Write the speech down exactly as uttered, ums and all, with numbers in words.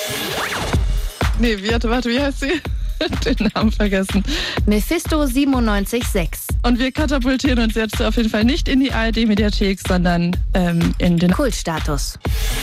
Nee, wie, warte, wie heißt sie? Den Namen vergessen. Mephisto siebenundneunzig Komma sechs. Und wir katapultieren uns jetzt auf jeden Fall nicht in die A R D-Mediathek, sondern ähm, in den Kultstatus.